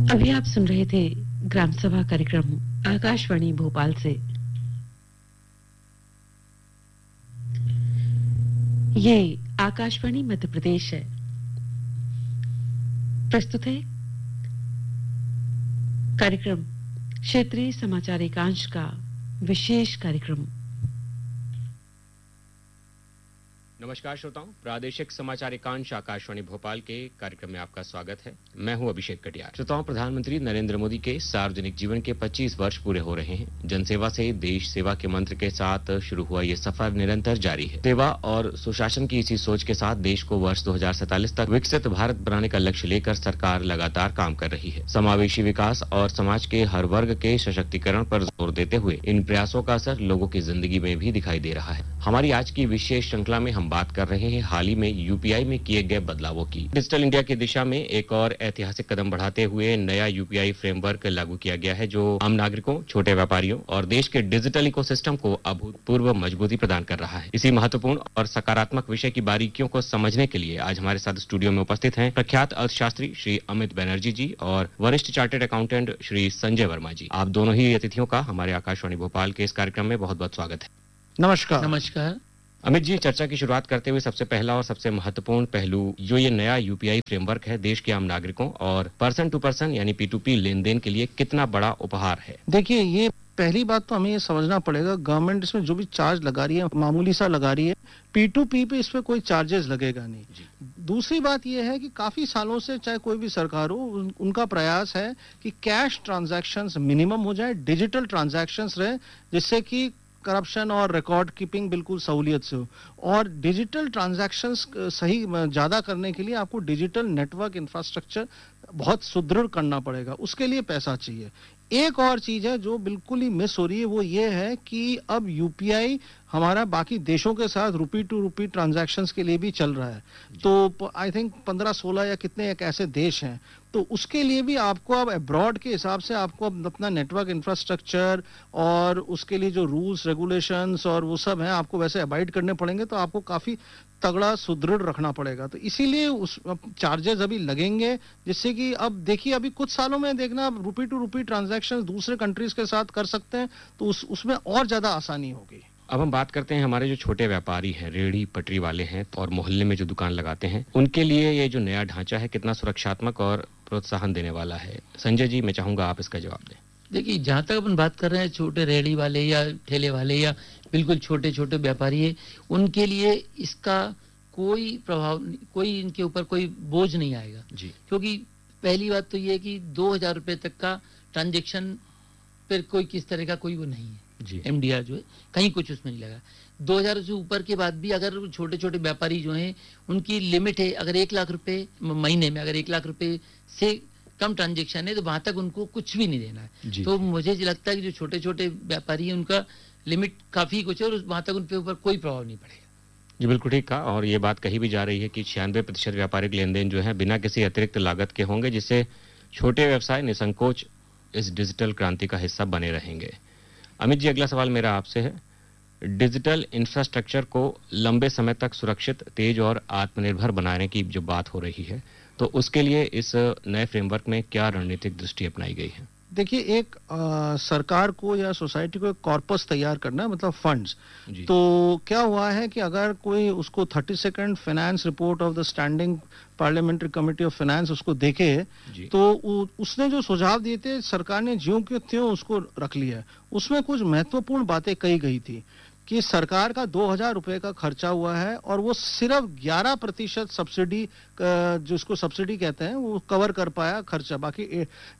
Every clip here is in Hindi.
अभी आप सुन रहे थे ग्राम सभा कार्यक्रम आकाशवाणी भोपाल से। ये आकाशवाणी मध्य प्रदेश है। प्रस्तुत है कार्यक्रम क्षेत्रीय समाचार एकांश का विशेष कार्यक्रम। नमस्कार श्रोताओं, प्रादेशिक समाचार एकांश आकाशवाणी भोपाल के कार्यक्रम में आपका स्वागत है। मैं हूं अभिषेक कटियार। श्रोताओं, प्रधानमंत्री नरेंद्र मोदी के सार्वजनिक जीवन के 25 वर्ष पूरे हो रहे हैं। जनसेवा से देश सेवा के मंत्र के साथ शुरू हुआ ये सफर निरंतर जारी है। सेवा और सुशासन की इसी सोच के साथ देश को वर्ष 2047 तक विकसित भारत बनाने का लक्ष्य लेकर सरकार लगातार काम कर रही है। समावेशी विकास और समाज के हर वर्ग के सशक्तिकरण पर जोर देते हुए इन प्रयासों का असर लोगों की जिंदगी में भी दिखाई दे रहा है। हमारी आज की विशेष श्रृंखला में हम बात कर रहे हैं हाल ही में यूपीआई में किए गए बदलावों की। डिजिटल इंडिया की दिशा में एक और ऐतिहासिक कदम बढ़ाते हुए नया यूपीआई फ्रेमवर्क लागू किया गया है, जो आम नागरिकों, छोटे व्यापारियों और देश के डिजिटल इकोसिस्टम को अभूतपूर्व मजबूती प्रदान कर रहा है। इसी महत्वपूर्ण और सकारात्मक विषय की बारीकियों को समझने के लिए आज हमारे साथ स्टूडियो में उपस्थित हैं प्रख्यात अर्थशास्त्री श्री अमित बनर्जी जी और वरिष्ठ चार्टर्ड अकाउंटेंट श्री संजय वर्मा जी। आप दोनों ही अतिथियों का हमारे आकाशवाणी भोपाल के इस कार्यक्रम में बहुत बहुत स्वागत है। नमस्कार। नमस्कार। अमित जी, चर्चा की शुरुआत करते हुए सबसे पहला और सबसे महत्वपूर्ण पहलू जो ये नया यूपीआई फ्रेमवर्क है, देश के आम नागरिकों और पर्सन टू पर्सन यानी P2P लेन देन के लिए कितना बड़ा उपहार है? देखिए, ये पहली बात तो हमें ये समझना पड़ेगा, गवर्नमेंट इसमें जो भी चार्ज लगा रही है मामूली सा लगा रही है। P2P पे इस पे कोई चार्जेस लगेगा नहीं। दूसरी बात ये है कि काफी सालों से चाहे कोई भी सरकार हो, उनका प्रयास है कि कैश ट्रांजैक्शंस मिनिमम हो जाए, डिजिटल ट्रांजैक्शंस रहे, जिससे कि करप्शन और रिकॉर्ड कीपिंग बिल्कुल सहूलियत से हो। और डिजिटल ट्रांजैक्शंस सही ज्यादा करने के लिए आपको डिजिटल नेटवर्क इंफ्रास्ट्रक्चर बहुत सुदृढ़ करना पड़ेगा, उसके लिए पैसा चाहिए। एक और चीज है जो बिल्कुल ही मिस हो रही है, वो ये है कि अब यूपीआई हमारा बाकी देशों के साथ रुपी टू रुपी ट्रांजैक्शंस के लिए भी चल रहा है। तो आई थिंक 15-16 या कितने एक ऐसे देश हैं, तो उसके लिए भी आपको अब अब्रॉड के हिसाब से आपको अब अपना नेटवर्क इंफ्रास्ट्रक्चर और उसके लिए जो रूल्स रेगुलेशंस और वो सब हैं आपको वैसे अबाइड करने पड़ेंगे, तो आपको काफी तगड़ा सुदृढ़ रखना पड़ेगा। तो इसीलिए उस चार्जेस अभी लगेंगे, जिससे कि अब देखिए अभी कुछ सालों में देखना रुपी टू रुपी ट्रांजैक्शंस दूसरे कंट्रीज के साथ कर सकते हैं, तो उसमें और ज्यादा आसानी होगी। अब हम बात करते हैं हमारे जो छोटे व्यापारी हैं, रेहड़ी पटरी वाले हैं और मोहल्ले में जो दुकान लगाते हैं, उनके लिए ये जो नया ढांचा है कितना सुरक्षात्मक और प्रोत्साहन देने वाला है? संजय जी, मैं चाहूंगा आप इसका जवाब दें। देखिए, जहाँ तक अपन बात कर रहे हैं छोटे रेहड़ी वाले या ठेले वाले या बिल्कुल छोटे छोटे व्यापारी है, उनके लिए इसका कोई प्रभाव, कोई इनके ऊपर कोई बोझ नहीं आएगा जी। क्योंकि पहली बात तो ये है कि 2000 रुपए तक का ट्रांजेक्शन पर कोई किस तरह का कोई वो नहीं है जी। MDR जो है कहीं कुछ उसमें नहीं लगा। 2000 से ऊपर के बाद भी अगर छोटे छोटे व्यापारी जो हैं उनकी लिमिट है, अगर 1 लाख रुपए महीने में, अगर 1 लाख रुपए से कम ट्रांजेक्शन है तो वहां तक उनको कुछ भी नहीं देना है। तो मुझे लगता है कि जो छोटे छोटे व्यापारी हैं उनका लिमिट काफी कुछ है और वहां तक उनके ऊपर कोई प्रभाव नहीं पड़ेगा। जी बिल्कुल ठीक कहा। और ये बात कही भी जा रही है कि 96% व्यापारिक लेन देन जो है बिना किसी अतिरिक्त लागत के होंगे, जिससे छोटे व्यवसाय निसंकोच इस डिजिटल क्रांति का हिस्सा बने रहेंगे। अमित जी, अगला सवाल मेरा आपसे है, डिजिटल इंफ्रास्ट्रक्चर को लंबे समय तक सुरक्षित, तेज और आत्मनिर्भर बनाने की जो बात हो रही है, तो उसके लिए इस नए फ्रेमवर्क में क्या रणनीतिक दृष्टि अपनाई गई है? देखिए, एक सरकार को या सोसाइटी को एक कॉर्पस तैयार करना है, मतलब फंड्स। तो क्या हुआ है कि अगर कोई उसको 32nd finance report of the standing parliamentary committee of finance उसको देखे, तो उसने जो सुझाव दिए थे सरकार ने ज्यों के त्यों उसको रख लिया है। उसमें कुछ महत्वपूर्ण बातें कही गई थी कि सरकार का 2000 रुपए का खर्चा हुआ है और वो सिर्फ 11% सब्सिडी, जिसको सब्सिडी कहते हैं, वो कवर कर पाया खर्चा, बाकी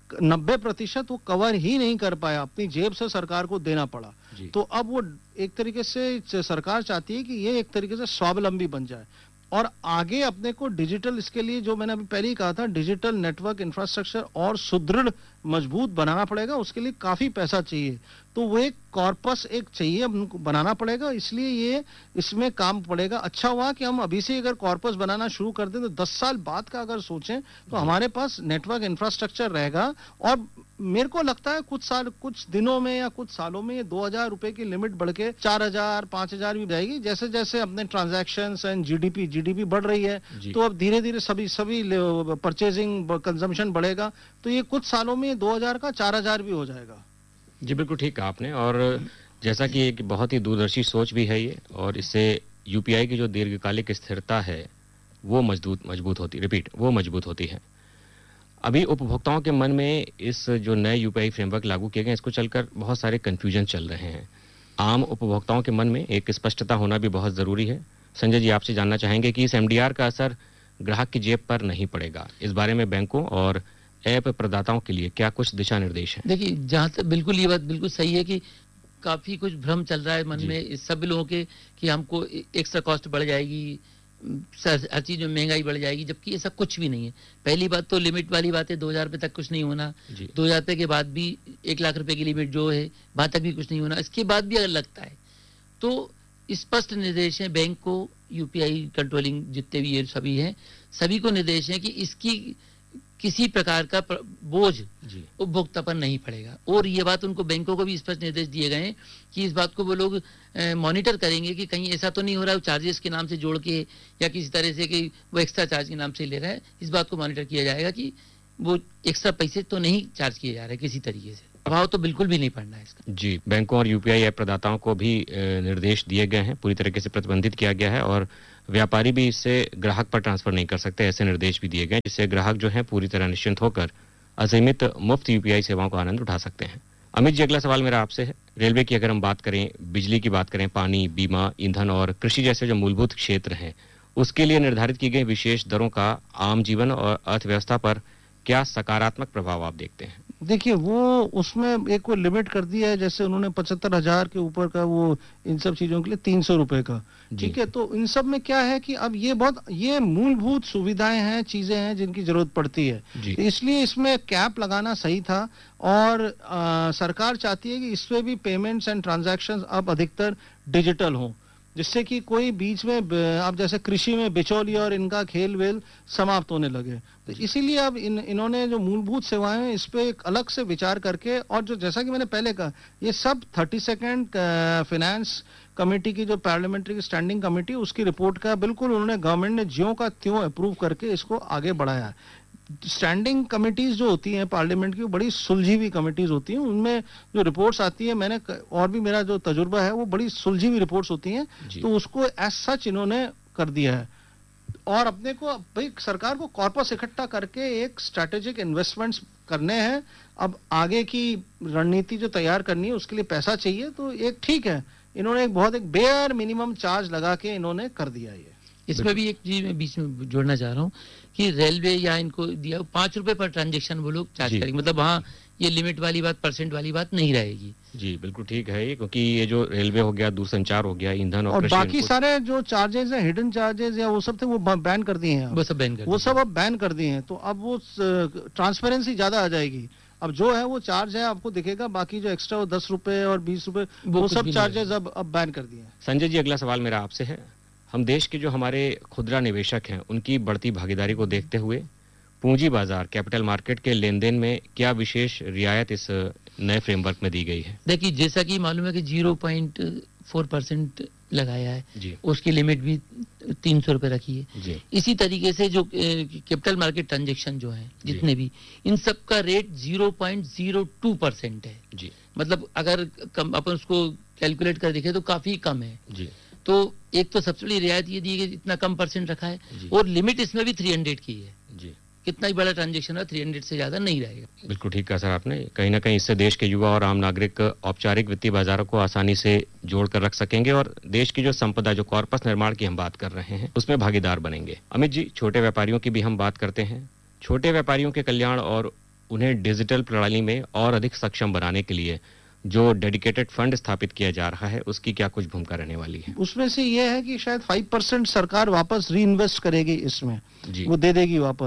90% वो कवर ही नहीं कर पाया, अपनी जेब से सरकार को देना पड़ा। तो अब वो एक तरीके से सरकार चाहती है कि ये एक तरीके से स्वावलंबी बन जाए और आगे अपने को डिजिटल, इसके लिए जो मैंने अभी पहले ही कहा था, डिजिटल नेटवर्क इंफ्रास्ट्रक्चर और सुदृढ़ मजबूत बनाना पड़ेगा, उसके लिए काफी पैसा चाहिए। तो वो एक कॉर्पस एक चाहिए, हमको बनाना पड़ेगा, इसलिए ये इसमें काम पड़ेगा। अच्छा हुआ कि हम अभी से अगर कॉर्पस बनाना शुरू कर दें तो 10 साल बाद का अगर सोचें तो हमारे पास नेटवर्क इंफ्रास्ट्रक्चर रहेगा। और मेरे को लगता है कुछ दिनों में या कुछ सालों में ये 2,000 रुपए की लिमिट बढ़ के 4,000 5,000 भी जाएगी। जैसे जैसे अपने ट्रांजैक्शंस एंड जीडीपी बढ़ रही है, तो अब धीरे धीरे सभी परचेजिंग कंजम्पशन बढ़ेगा, तो ये कुछ सालों में 2,000 का 4,000 भी हो जाएगा। जी बिल्कुल ठीक कहा आपने। और जैसा कि एक बहुत ही दूरदर्शी सोच भी है ये, और इससे यूपीआई की जो दीर्घकालिक स्थिरता है वो मजबूत होती है। अभी उपभोक्ताओं के मन में इस जो नए यूपीआई फ्रेमवर्क लागू किए गए, इसको चलकर बहुत सारे कंफ्यूजन चल रहे हैं। आम उपभोक्ताओं के मन में एक स्पष्टता होना भी बहुत जरूरी है। संजय जी, आपसे जानना चाहेंगे कि इस एमडीआर का असर ग्राहक की जेब पर नहीं पड़ेगा, इस बारे में बैंकों और ऐप प्रदाताओं के लिए क्या कुछ दिशा निर्देश हैं? देखिए, जहाँ तक बिल्कुल ये बात बिल्कुल सही है कि काफी कुछ भ्रम चल रहा है मन में इस सब लोगों के कि हमको एक्स्ट्रा कॉस्ट बढ़ जाएगी, हर चीज में महंगाई बढ़ जाएगी, जबकि ऐसा कुछ भी नहीं है। पहली बात तो लिमिट वाली बात है, 2,000 रुपए तक कुछ नहीं होना। 2,000 रुपए के बाद भी 1,00,000 रुपए की लिमिट जो है वहां तक भी कुछ नहीं होना। इसके बाद भी अगर लगता है तो स्पष्ट निर्देश है बैंक को, यूपीआई कंट्रोलिंग जितने भी ये सभी हैं, सभी को निर्देश है कि इसकी किसी प्रकार का बोझ उपभोक्ता पर नहीं पड़ेगा। और ये बात उनको बैंकों को भी स्पष्ट निर्देश दिए गए हैं कि इस बात को वो लोग मॉनिटर करेंगे कि कहीं ऐसा तो नहीं हो रहा है चार्जेस के नाम से जोड़ के या किसी तरह से कि वो एक्स्ट्रा चार्ज के नाम से ले रहा है। इस बात को मॉनिटर किया जाएगा कि वो एक्स्ट्रा पैसे तो नहीं चार्ज किए जा रहे किसी तरीके से। प्रभाव तो बिल्कुल भी नहीं पड़ना है इसका। जी, बैंकों और यूपीआई ऐप प्रदाताओं को भी निर्देश दिए गए हैं, पूरी तरीके से प्रतिबंधित किया गया है, और व्यापारी भी इससे ग्राहक पर ट्रांसफर नहीं कर सकते, ऐसे निर्देश भी दिए गए, जिससे ग्राहक जो है पूरी तरह निश्चिंत होकर असीमित मुफ्त यूपीआई सेवाओं का आनंद उठा सकते हैं। अमित जी, अगला सवाल मेरा आपसे है। रेलवे की अगर हम बात करें, बिजली की बात करें, पानी, बीमा, ईंधन और कृषि जैसे जो मूलभूत क्षेत्र हैं, उसके लिए निर्धारित की गई विशेष दरों का आम जीवन और अर्थव्यवस्था पर क्या सकारात्मक प्रभाव आप देखते हैं? देखिए, वो उसमें एक वो लिमिट कर दिया है, जैसे उन्होंने 75,000 के ऊपर का वो इन सब चीजों के लिए 300 रुपए का, ठीक है। तो इन सब में क्या है कि अब ये मूलभूत सुविधाएं हैं, चीजें हैं जिनकी जरूरत पड़ती है, तो इसलिए इसमें कैप लगाना सही था। और सरकार चाहती है कि इसमें भी पेमेंट्स एंड ट्रांजैक्शंस अब अधिकतर डिजिटल हों, जिससे कि कोई बीच में अब जैसे कृषि में बिचौली और इनका खेल वेल समाप्त होने लगे। तो इसीलिए अब इन्होंने जो मूलभूत सेवाएं हैं इस पे एक अलग से विचार करके, और जो जैसा कि मैंने पहले कहा, ये सब 32nd फाइनेंस कमेटी की जो पार्लियामेंट्री स्टैंडिंग कमेटी, उसकी रिपोर्ट का बिल्कुल उन्होंने गवर्नमेंट ने ज्यों का त्यों अप्रूव करके इसको आगे बढ़ाया है। स्टैंडिंग कमिटीज जो होती हैं पार्लियामेंट की, वो बड़ी सुलझी हुई कमिटीज होती हैं, उनमें जो रिपोर्ट्स आती है, मैंने और भी मेरा जो तजुर्बा है, वो बड़ी सुलझी हुई रिपोर्ट्स होती हैं, तो उसको एज सच इन्होंने कर दिया है। और अपने को भाई सरकार को कॉर्पस इकट्ठा करके एक स्ट्रेटेजिक इन्वेस्टमेंट्स करने हैं। अब आगे की रणनीति जो तैयार करनी है उसके लिए पैसा चाहिए, तो एक ठीक है, इन्होंने एक बेयर मिनिमम चार्ज लगा के इन्होंने कर दिया ये। इसमें भी एक चीज मैं बीच में जोड़ना चाह रहा हूँ कि रेलवे या इनको दिया 5 रुपए पर ट्रांजेक्शन वो लोग चार्ज करेंगे, मतलब वहाँ ये लिमिट वाली बात, परसेंट वाली बात नहीं रहेगी। जी बिल्कुल ठीक है ये, क्योंकि ये जो रेलवे हो गया, दूरसंचार हो गया, ईंधन और बाकी सारे जो चार्जेस हैं, हिडन चार्जेस या वो सब थे, वो बैन कर दिए हैं। वो सब अब बैन कर दिए हैं, तो अब वो ट्रांसपेरेंसी ज्यादा आ जाएगी। अब जो है वो चार्ज है आपको दिखेगा, बाकी जो एक्स्ट्रा 10 रुपए और 20 रुपए वो सब चार्जेस अब बैन कर दिए हैं। संजय जी, अगला सवाल मेरा आपसे है। हम देश के जो हमारे खुदरा निवेशक हैं, उनकी बढ़ती भागीदारी को देखते हुए पूंजी बाजार, कैपिटल मार्केट के लेन देन में क्या विशेष रियायत इस नए फ्रेमवर्क में दी गई है? देखिए, जैसा कि मालूम है कि 0.4% लगाया है, उसकी लिमिट भी 300 रुपए रखी है। इसी तरीके से जो कैपिटल मार्केट ट्रांजेक्शन जो है जितने भी, इन सब का रेट 0.02% है जी। मतलब अगर अपन उसको कैलकुलेट कर देखें तो काफी कम है जी। तो एक तो सबसे बड़ी रियायत ये दी है कि इतना कम परसेंट रखा है, और लिमिट इसमें भी 300 की है जी। कितना ही बड़ा ट्रांजेक्शन है, 300 से ज्यादा नहीं रहेगा। बिल्कुल ठीक कहा सर आपने। कहीं ना कहीं इससे देश के युवा और आम नागरिक औपचारिक वित्तीय बाजारों को आसानी से जोड़ कर रख सकेंगे, और देश की जो संपदा, जो कॉर्पस निर्माण की हम बात कर रहे हैं, उसमें भागीदार बनेंगे। अमित जी, छोटे व्यापारियों की भी हम बात करते हैं। छोटे व्यापारियों के कल्याण और उन्हें डिजिटल प्रणाली में और अधिक सक्षम बनाने के लिए जो डेडिकेटेड फंड स्थापित किया जा रहा है, उसकी क्या कुछ भूमिका रहने वाली है? उसमें से ये है कि शायद 5% सरकार वापस री इन्वेस्ट करेगी इसमें, वो दे देगी वापस।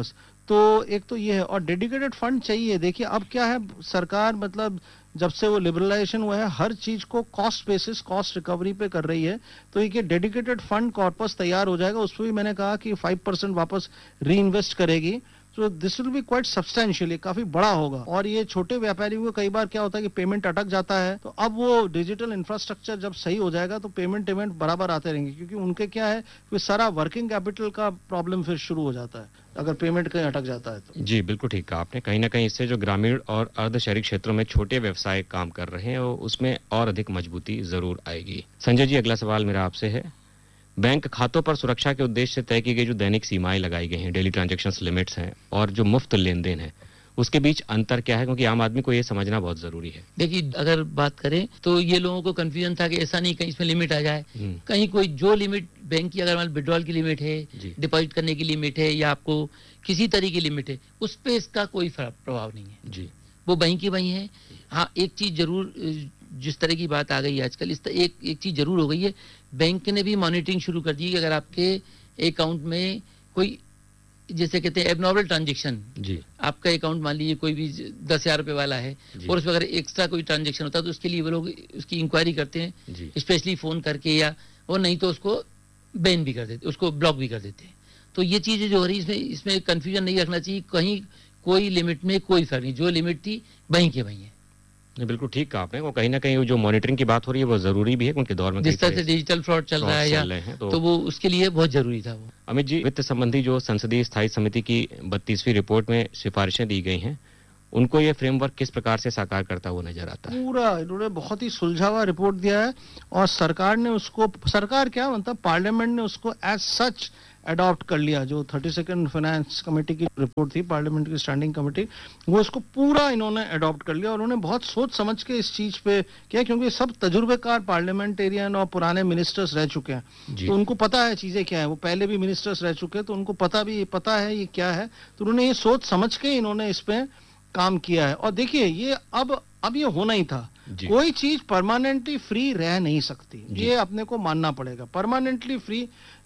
तो एक तो ये है, और डेडिकेटेड फंड चाहिए। देखिए अब क्या है, सरकार मतलब जब से वो लिबरलाइजेशन हुआ है हर चीज को कॉस्ट बेसिस, कॉस्ट रिकवरी पे कर रही है। तो एक डेडिकेटेड फंड कॉर्पस तैयार हो जाएगा, उसमें भी मैंने कहा कि 5% वापस री इन्वेस्ट करेगी। तो this will be quite substantial, काफी बड़ा होगा। और ये छोटे व्यापारियों को कई बार क्या होता है कि पेमेंट अटक जाता है, तो अब वो डिजिटल इंफ्रास्ट्रक्चर जब सही हो जाएगा तो पेमेंट बराबर आते रहेंगे, क्योंकि उनके क्या है फिर सारा वर्किंग कैपिटल का प्रॉब्लम फिर शुरू हो जाता है अगर पेमेंट कहीं अटक जाता है तो। जी बिल्कुल ठीक कहा आपने। कहीं ना कहीं इससे जो ग्रामीण और अर्ध शहरी क्षेत्रों में छोटे व्यवसाय काम कर रहे हैं उसमें और अधिक मजबूती जरूर आएगी। संजय जी, अगला सवाल मेरा आपसे है, बैंक खातों पर सुरक्षा के उद्देश्य से तय की गई जो दैनिक सीमाएं लगाई गई हैं, डेली ट्रांजैक्शंस लिमिट्स हैं, और जो मुफ्त लेन देन है, उसके बीच अंतर क्या है? क्योंकि आम आदमी को ये समझना बहुत जरूरी है। देखिए अगर बात करें तो ये लोगों को कंफ्यूजन था कि ऐसा नहीं कहीं इसमें लिमिट आ जाए, कहीं कोई जो लिमिट बैंक की अगर विड्रॉल की लिमिट है, डिपॉजिट करने की लिमिट है, या आपको किसी तरह की लिमिट है, उस पे इसका कोई प्रभाव नहीं है जी, वो वहीं की वहीं है। हाँ एक चीज जरूर, जिस तरह की बात आ गई है आजकल, इस एक चीज जरूर हो गई है, बैंक ने भी मॉनिटरिंग शुरू कर दी है कि अगर आपके अकाउंट में कोई जैसे कहते हैं एबनॉर्मल ट्रांजैक्शन, जी आपका अकाउंट मान लीजिए कोई भी 10,000 रुपए वाला है और उसमें अगर एक्स्ट्रा कोई ट्रांजैक्शन होता है तो उसके लिए वो लोग उसकी इंक्वायरी करते हैं, स्पेशली फोन करके, या और नहीं तो उसको बैन भी कर देते, उसको ब्लॉक भी कर देते हैं। तो ये चीजें जो हो रही है इसमें कंफ्यूजन नहीं रखना चाहिए, कहीं कोई लिमिट में कोई फर्क नहीं, जो लिमिट थी वहीं के वहीं है। बिल्कुल ठीक कहा आपने। वो कहीं ना कहीं जो मॉनिटरिंग की बात हो रही है वो जरूरी भी है, उनके दौर में जिस तरह से डिजिटल फ्रॉड चल रहा है या तो वो उसके लिए बहुत जरूरी था वो। अमित जी, वित्त संबंधी जो संसदीय स्थायी समिति की 32वीं रिपोर्ट में सिफारिशें दी गई हैं, उनको ये फ्रेमवर्क किस प्रकार से साकार करता हुआ नजर आता है? पूरा इन्होंने बहुत ही सुलझा हुआ रिपोर्ट दिया है, और सरकार ने उसको, सरकार क्या मतलब पार्लियामेंट ने उसको एज सच अडॉप्ट कर लिया। जो 32nd फाइनेंस कमेटी की रिपोर्ट थी, पार्लियामेंट की स्टैंडिंग कमेटी, वो इसको पूरा इन्होंने अडॉप्ट कर लिया, और उन्होंने बहुत सोच समझ के इस चीज पे किया, क्योंकि सब तजुर्बेकार पार्लियामेंटेरियन और पुराने मिनिस्टर्स रह चुके हैं, तो उनको पता है चीजें क्या है, वो पहले भी मिनिस्टर्स रह चुके हैं, तो उनको पता है ये क्या है, तो उन्होंने ये सोच समझ के इन्होंने इस पे काम किया है। और देखिए ये अब ये होना ही था, कोई चीज परमानेंटली फ्री रह नहीं सकती, ये अपने को मानना पड़ेगा। Permanently free,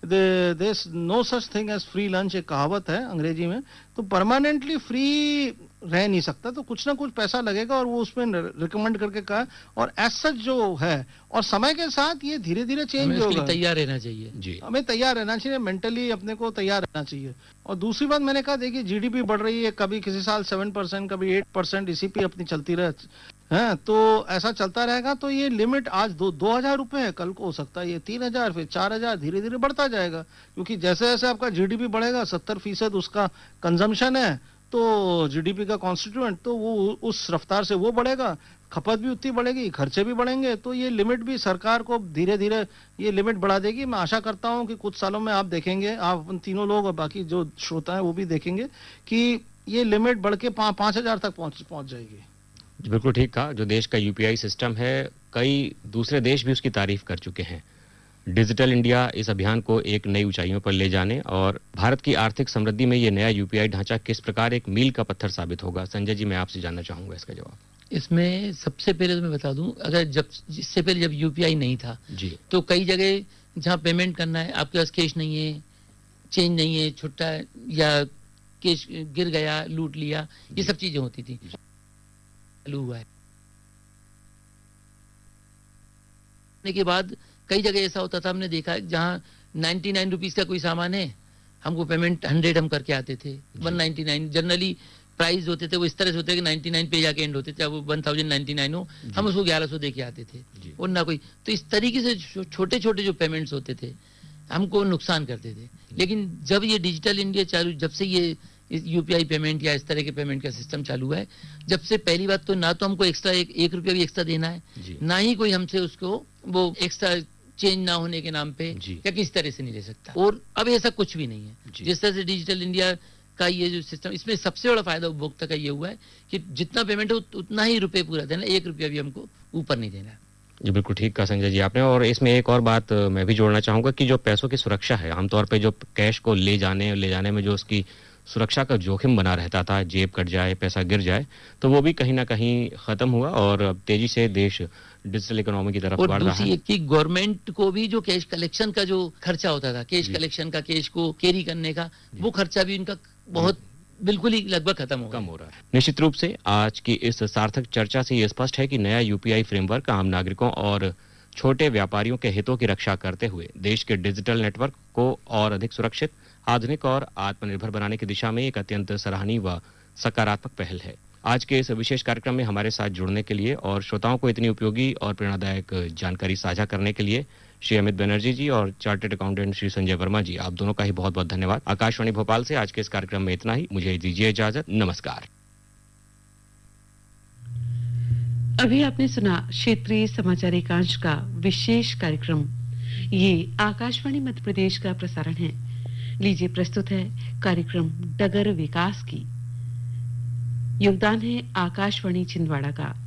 there no such thing as free lunch, एक कहावत है अंग्रेजी में, तो परमानेंटली फ्री रह नहीं सकता, तो कुछ ना कुछ पैसा लगेगा, और वो उसमें रिकमेंड करके कहा, और एज सच जो है, और समय के साथ ये धीरे धीरे चेंज होगा। तैयार रहना चाहिए जी, हमें तैयार रहना चाहिए, मेंटली अपने को तैयार रहना चाहिए। और दूसरी बात मैंने कहा, देखिए जीडीपी बढ़ रही है, कभी किसी साल 7%, कभी 8%, इसी पे अपनी चलती रहे है, तो ऐसा चलता रहेगा, तो ये लिमिट आज 2,000 रुपए है, कल को हो सकता है ये 3,000, फिर 4,000, धीरे धीरे बढ़ता जाएगा, क्योंकि जैसे जैसे आपका जीडीपी बढ़ेगा, 70% उसका कंजम्पशन है, तो जीडीपी का कॉन्स्टिट्यूएंट, तो वो उस रफ्तार से वो बढ़ेगा, खपत भी उतनी बढ़ेगी, खर्चे भी बढ़ेंगे, तो ये लिमिट भी सरकार को धीरे धीरे ये लिमिट बढ़ा देगी। मैं आशा करता हूं कि कुछ सालों में आप देखेंगे, आप तीनों लोग और बाकी जो श्रोता है वो भी देखेंगे कि ये लिमिट बढ़ के 5,000 तक पहुंच जाएगी। बिल्कुल ठीक कहा। जो देश का यूपीआई सिस्टम है, कई दूसरे देश भी उसकी तारीफ कर चुके हैं। डिजिटल इंडिया इस अभियान को एक नई ऊंचाइयों पर ले जाने और भारत की आर्थिक समृद्धि में ये नया यूपीआई ढांचा किस प्रकार एक मील का पत्थर साबित होगा? संजय जी, मैं आपसे जानना चाहूंगा इसका जवाब। इसमें सबसे पहले तो मैं बता दूं, अगर इससे पहले जब यूपीआई नहीं था जी, तो कई जगह जहां पेमेंट करना है, आपके पास कैश नहीं है, चेंज नहीं है, छुट्टा या कैश गिर गया, लूट लिया, ये सब चीजें होती थी। चालू हुआ है के बाद कई जगह ऐसा होता था, हमने देखा जहां 99 रुपीज का कोई सामान है, हमको पेमेंट 100 हम करके आते थे, 199 जनरली प्राइस होते थे, वो इस तरह से होते थे कि 99 पे जाके एंड होते थे, वो 1099 हो, हम उसको 1100 दे के आते थे, और ना कोई, तो इस तरीके से छोटे छोटे जो पेमेंट्स होते थे हमको नुकसान करते थे। लेकिन जब ये डिजिटल इंडिया चालू, जब से ये यूपीआई पेमेंट या इस तरह के पेमेंट का सिस्टम चालू है, जब से पहली बात तो ना तो हमको एक्स्ट्रा एक रुपया भी एक्स्ट्रा देना है, ना ही कोई हमसे उसको वो एक्स्ट्रा चेंज ना होने के नाम पे या किसी तरह से नहीं ले सकता। और अब ऐसा कुछ भी नहीं है। जिस तरह से डिजिटल इंडिया का ये जो सिस्टम, इसमें सबसे बड़ा फायदा उपभोक्ता का ये हुआ है कि जितना पेमेंट है उतना ही रुपए पूरा देना, 1 रुपया भी हमको ऊपर नहीं देना। जी बिल्कुल ठीक कहा संजय जी आपने। और इसमें एक और बात मैं भी जोड़ना चाहूंगा कि जो पैसों की सुरक्षा है, आमतौर पे जो कैश को ले जाने में जो उसकी सुरक्षा का जोखिम बना रहता था, जेब कट जाए, पैसा गिर जाए, तो वो भी कहीं ना कहीं खत्म हुआ और अब तेजी से देश डिजिटल इकोनॉमी की तरफ बढ़ रहा है। एक कि गवर्नमेंट को भी जो कैश कलेक्शन का जो खर्चा होता था, कैश कलेक्शन का, कैश को कैरी करने का, वो खर्चा भी इनका बहुत बिल्कुल ही लगभग खत्म हो रहा है। निश्चित रूप से आज की इस सार्थक चर्चा से ये स्पष्ट है कि नया यूपीआई फ्रेमवर्क आम नागरिकों और छोटे व्यापारियों के हितों की रक्षा करते हुए देश के डिजिटल नेटवर्क को और अधिक सुरक्षित, आधुनिक और आत्मनिर्भर बनाने की दिशा में एक अत्यंत सराहनीय व सकारात्मक पहल है। आज के इस विशेष कार्यक्रम में हमारे साथ जुड़ने के लिए और श्रोताओं को इतनी उपयोगी और प्रेरणादायक जानकारी साझा करने के लिए श्री अमित बनर्जी जी और चार्टर्ड अकाउंटेंट श्री संजय वर्मा जी, आप दोनों का ही बहुत बहुत धन्यवाद। आकाशवाणी भोपाल से आज के इस कार्यक्रम में इतना ही। मुझे दीजिए इजाजत। नमस्कार। अभी आपने सुना क्षेत्रीय समाचार एकांश का विशेष कार्यक्रम। ये आकाशवाणी मध्य प्रदेश का प्रसारण है। लीजिए प्रस्तुत है कार्यक्रम डगर विकास की। योगदान है आकाशवाणी छिंदवाड़ा का।